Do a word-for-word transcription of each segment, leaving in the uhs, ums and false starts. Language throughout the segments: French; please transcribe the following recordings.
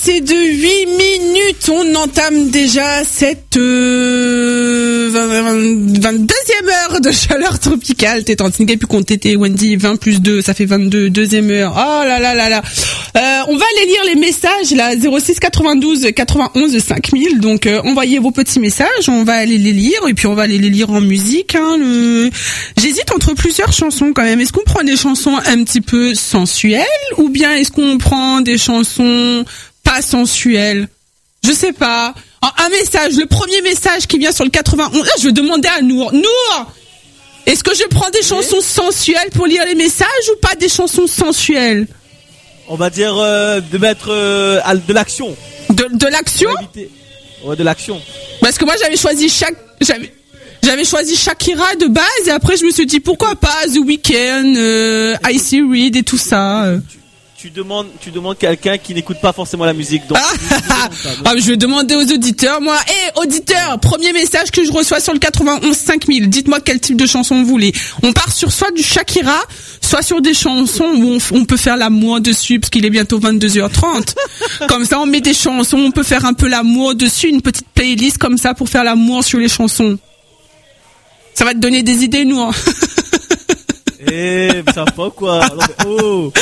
C'est de huit minutes, on entame déjà cette euh, vingt-deuxième heure de chaleur tropicale. T'es en train de plus compter, t'es Wendy, vingt plus deux, ça fait vingt-deux, deuxième heure. Oh là là là là. Euh, on va aller lire les messages, là, zéro six quatre-vingt-douze quatre-vingt-onze cinq mille. Donc, euh, envoyez vos petits messages, on va aller les lire, et puis on va aller les lire en musique. Hein, le... J'hésite entre plusieurs chansons quand même. Est-ce qu'on prend des chansons un petit peu sensuelles, ou bien est-ce qu'on prend des chansons pas sensuelles? Je sais pas. Un message, le premier message qui vient sur le quatre-vingt-onze. Là, je vais demander à Nour. Nour, est-ce que je prends des chansons sensuelles pour lire les messages ou pas des chansons sensuelles? On va dire euh, de mettre euh, de l'action. De, de l'action? Ouais, de l'action. Parce que moi, j'avais choisi chaque... J'avais... J'avais choisi Shakira de base et après je me suis dit pourquoi pas The Weeknd, euh, Icy Reed et tout ça. Tu, tu demandes, tu demandes quelqu'un qui n'écoute pas forcément la musique. Donc, ah, ah, je vais demander aux auditeurs, moi. Eh, hey, auditeurs, premier message que je reçois sur le quatre-vingt-onze cinq mille. Dites-moi quel type de chanson vous voulez. On part sur soit du Shakira, soit sur des chansons où on, on peut faire l'amour dessus parce qu'il est bientôt vingt-deux heures trente. Comme ça, on met des chansons, on peut faire un peu l'amour dessus, une petite playlist comme ça pour faire l'amour sur les chansons. Ça va te donner des idées, nous. Hein. Eh, mais ça va pas quoi. Alors, oh.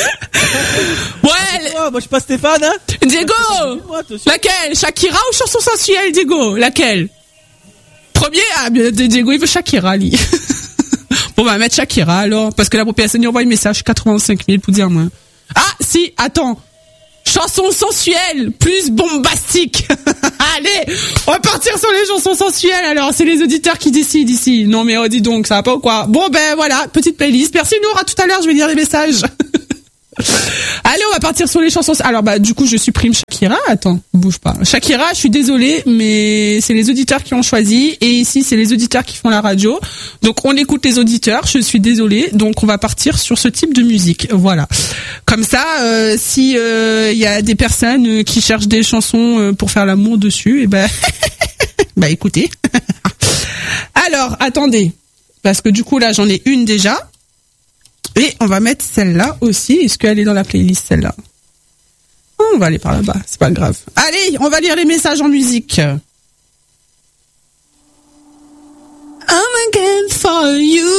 Ouais. Moi, moi, je suis pas Stéphane, hein. Diego. Laquelle? Shakira ou chanson sensuelle, Diego? Laquelle? Premier, ah, Diego, il veut Shakira, lui. Bon, on va mettre Shakira, alors. Parce que là, pour personne, il envoie un message quatre-vingt-cinq mille pour dire moi. Ah, si, attends. Chanson sensuelle, plus bombastique. Allez, on va partir sur les chansons sensuelles. Alors, c'est les auditeurs qui décident ici. Non, mais oh, dis donc, ça va pas ou quoi? Bon, ben voilà, petite playlist. Merci Nour, à tout à l'heure, je vais lire les messages. Allez, on va partir sur les chansons. Alors, bah, du coup, je supprime Shakira. Attends, bouge pas. Shakira, je suis désolée, mais c'est les auditeurs qui ont choisi. Et ici, c'est les auditeurs qui font la radio. Donc, on écoute les auditeurs. Je suis désolée. Donc, on va partir sur ce type de musique. Voilà. Comme ça, euh, si il euh, y a des personnes qui cherchent des chansons pour faire l'amour dessus, et ben, bah, écoutez. Alors, attendez. Parce que du coup, là, j'en ai une déjà. Et on va mettre celle-là aussi. Est-ce qu'elle est dans la playlist, celle-là? Oh, on va aller par là-bas, c'est pas grave. Allez, on va lire les messages en musique. I'm again for you.